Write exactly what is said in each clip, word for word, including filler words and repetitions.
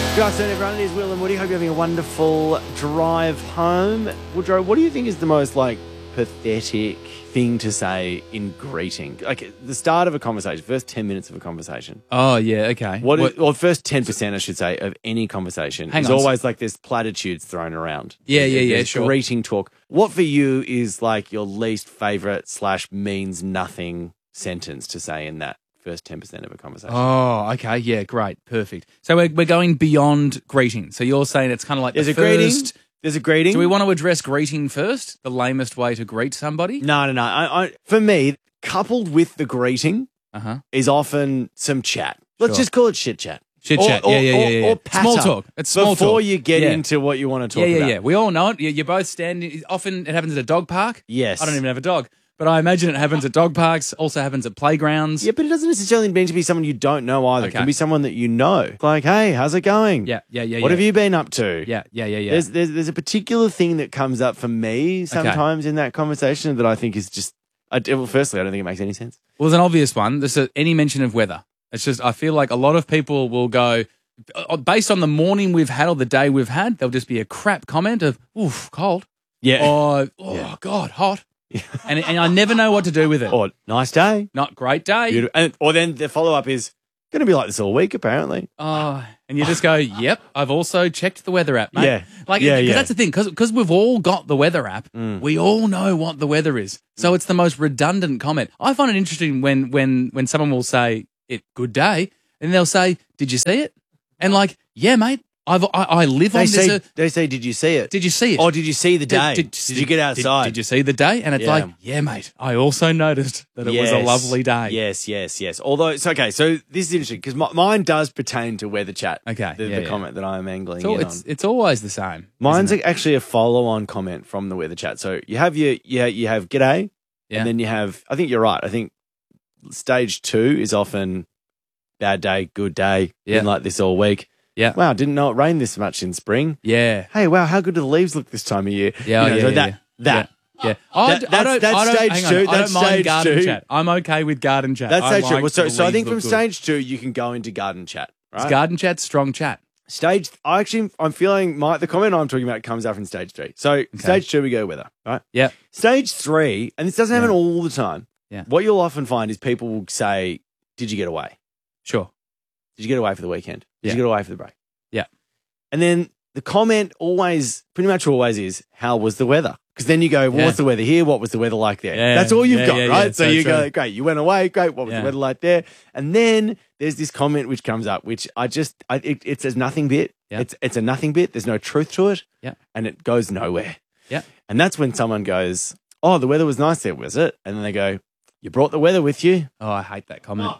Good afternoon, everyone. It is Will and Woody. Hope you're having a wonderful drive home. Woodrow, what do you think is the most, like, pathetic thing to say in greeting? Like, the start of a conversation, first ten minutes of a conversation. Oh, yeah, okay. What, What- is, or first ten percent, I should say, of any conversation. Hang is on. always like there's platitudes thrown around. Yeah, yeah, yeah, There's sure. greeting talk. What for you is, like, your least favourite slash means nothing sentence to say in that first ten percent of a conversation? Oh, okay. Yeah, great. Perfect. So we're, we're going beyond greeting. So you're saying it's kind of like There's the a greeting. first... There's a greeting. Do we want to address greeting first? The lamest way to greet somebody? No, no, no. I, I, for me, coupled with the greeting Uh-huh. is often some chat. Let's Sure. just call it shit chat. Chit Or- chat. or- Yeah, yeah, or- yeah, yeah. or patter Small talk. It's small talk. Before you get Yeah. into what you want to Yeah, talk yeah, about. yeah. We all know it. You- You're both standing. Often it happens at a dog park. Yes. I don't even have a dog. But I imagine it happens at dog parks, also happens at playgrounds. Yeah, but it doesn't necessarily mean to be someone you don't know either. It Okay. can be someone that you know. Like, hey, how's it going? Yeah, yeah, yeah, What yeah. have you been up to? Yeah, yeah, yeah, yeah. There's, there's there's a particular thing that comes up for me sometimes in that conversation that I think is just. I, well, firstly, I don't think it makes any sense. Well, there's an obvious one. There's a, any mention of weather. It's just, I feel like a lot of people will go, uh, based on the morning we've had or the day we've had, there'll just be a crap comment of, oof, cold. Yeah. Or, oh, Yeah. God, hot. and, and I never know what to do with it. Or nice day. Not great day. Beautiful. And, or then the follow up is going to be like this all week, apparently. Oh, and you just go, yep, I've also checked the weather app, mate. Yeah. Like, Yeah, because yeah. that's the thing, because we've all got the weather app, we all know what the weather is. So it's the most redundant comment. I find it interesting when when when someone will say, it good day, and they'll say, did you see it? And like, yeah, mate, I've, I, I live They on say, this. Uh, they say, did you see it? did you see it? Or did you see the day? Did, you get outside? Did, did you see the day? And it's Yeah. like, yeah, mate, I also noticed that it was a Yes. lovely day. Yes, yes, yes. Although, it's okay, so this is interesting because my, mine does pertain to weather chat. Okay, The, yeah, the yeah. comment that I'm angling So in it's, on. it's always the same. Mine's isn't it? actually a follow-on comment from the weather chat. So you have your, yeah, you have g'day, Yeah. and then you have, I think you're right. I think stage two is often bad day, good day, Yeah. been like this all week. Yeah. Wow, didn't know it rained this much in spring. Yeah. Hey, wow, how good do the leaves look this time of year? Yeah, You know, yeah, so yeah, that, yeah. that. Yeah. I, That- d- I that's- don't, that's I don't, stage hang on, two, I that's don't mind stage garden two. chat. I'm okay with garden chat. That's I stage two. like Well, so, the so I leaves think look from good. stage two, you can go into garden chat, right? It's garden chat, strong chat. Stage, I actually, I'm feeling my the comment I'm talking about comes up in stage three. So stage two, we go weather, right? Yep. Stage three, and this doesn't happen Yeah. all the time. Yeah. What you'll often find is people will say, "Did you get away? Sure. Did you get away for the weekend? Did Yeah. you get away for the break?" Yeah. And then the comment always, pretty much always, is, "How was the weather?" Because then you go, well, Yeah. "What's the weather here? What was the weather like there?" Yeah. That's all you've Yeah, got, yeah, right? yeah. So, So you true. go, "Great, you went away. Great. What was Yeah. the weather like there?" And then there's this comment which comes up, which I just, I, it, it's a nothing bit. Yeah. It's it's a nothing bit. There's no truth to it. Yeah. And it goes nowhere. Yeah. And that's when someone goes, "Oh, the weather was nice there, was it?" And then they go, "You brought the weather with you?" Oh, I hate that comment.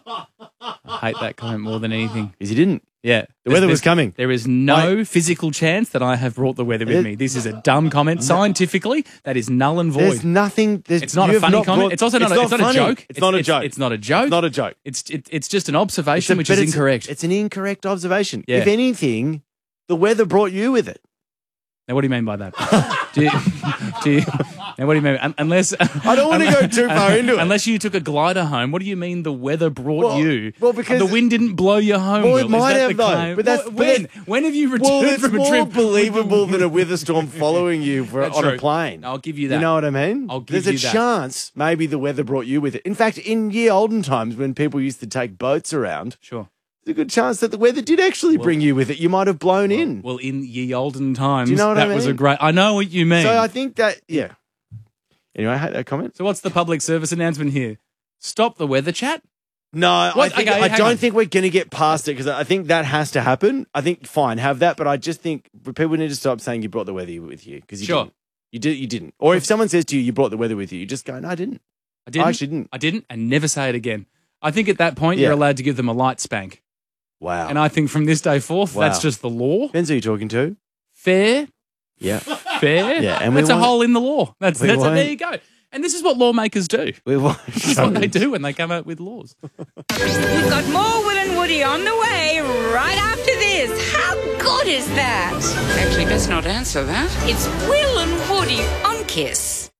I hate that comment more than anything. Because you didn't. Yeah. The weather was coming. There is no physical chance that I have brought the weather with It- me. This is a dumb comment. Scientifically, that is null and void. There's nothing. There's, It's not you a have funny not comment. brought- It's also not, a, it's not funny. a joke. It's, not a joke. It's not a joke. It's not a joke. It's it, it's just an observation, a- which but is it's- incorrect. It's an incorrect observation. Yeah. If anything, the weather brought you with it. Now, what do you mean by that? do you, do you, now, what do you mean? Un- Unless I don't want to go too far into it. Unless you took a glider home, what do you mean the weather brought Well- you? well, because- the wind didn't blow you home. Well, Will. it Is might that have the though, claim? but that's- Well, but when? that's- When have you returned Well, it's from a more trip? believable than a weather storm following you for, That's on true. a plane. I'll give you that. You know what I mean? I'll give There's you a that. chance maybe the weather brought you with it. In fact, in ye olden times when people used to take boats around, Sure. there's a good chance that the weather did actually bring you with it. You might have blown in. Well, in ye olden times, Do you know what I that was a mean? great. I know what you mean. So I think that, yeah. Anyway, I hate that comment. So what's the public service announcement here? Stop the weather chat. No, I, What? think, Okay, I hang don't on. think we're going to get past it because I think that has to happen. I think, fine, have that. But I just think people need to stop saying you brought the weather with you because you Sure. didn't. You, did, you didn't. Or if someone says to you, you brought the weather with you, you just go, no, I didn't. I didn't. I actually didn't. I didn't, and never say it again. I think at that point Yeah. you're allowed to give them a light spank, Wow. and I think from this day forth, Wow. that's just the law. Depends who you're talking to. Fair, Yeah. fair. Yeah, and we that's a won't- hole in the law. That's we that's won't- there you go. And this is what lawmakers do. We won't. This is what they do when they come out with laws. We've got more Will and Woody on the way right after this. How good is that? Actually, best not answer that. It's Will and Woody on Kiss.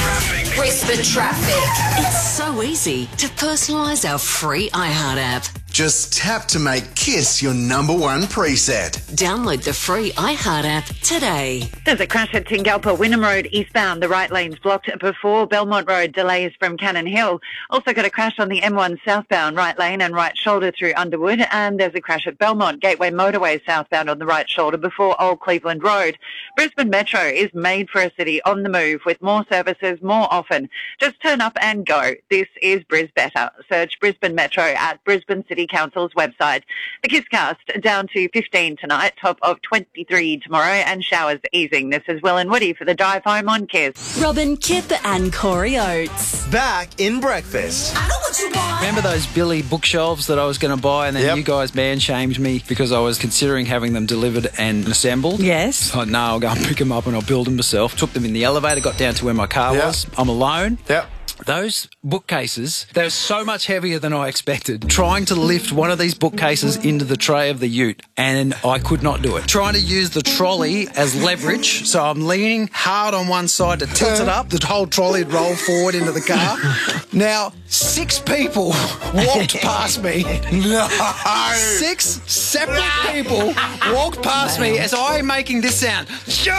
Whisper Traffic. It's so easy to personalise our free iHeart app. Just tap to make KISS your number one preset. Download the free iHeart app today. There's a crash at Tingalpa, Wynnum Road eastbound. The right lane's blocked before Belmont Road. Delays from Cannon Hill. Also got a crash on the M one southbound, right lane and right shoulder through Underwood. And there's a crash at Belmont, Gateway Motorway southbound on the right shoulder before Old Cleveland Road. Brisbane Metro is made for a city on the move with more services more often. Just turn up and go. This is Bris Better. Search Brisbane Metro at Brisbane City Council's website. The KISScast down to fifteen tonight, top of twenty-three tomorrow, and showers easing. This is Will and Woody for the drive home on KISS. Robin, Kip and Corey Oates. Back in breakfast. I know what you want. Remember those Billy bookshelves that I was going to buy, and then Yep. you guys man shamed me because I was considering having them delivered and assembled? Yes. So, no, I'll go and pick them up and I'll build them myself. Took them in the elevator, got down to where my car Yep. was. I'm alone. Yep. Those bookcases, they're so much heavier than I expected. Trying to lift one of these bookcases into the tray of the ute, and I could not do it. Trying to use the trolley as leverage, so I'm leaning hard on one side to tilt it up. The whole trolley would roll forward into the car. Now, six people walked past me. No. Six separate people walked past me as I'm making this sound.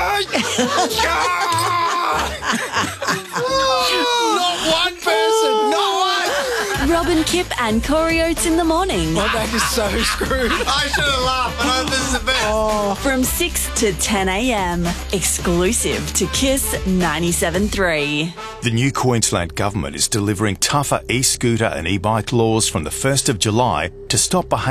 Not one person, not one. Robin, Kip and Corey Oates in the morning. My back is so screwed. I should have laughed, but I hope this is the best. From six to ten a.m. Exclusive to KISS ninety-seven point three. The new Queensland government is delivering tougher e-scooter and e-bike laws from the first of July to stop behaviour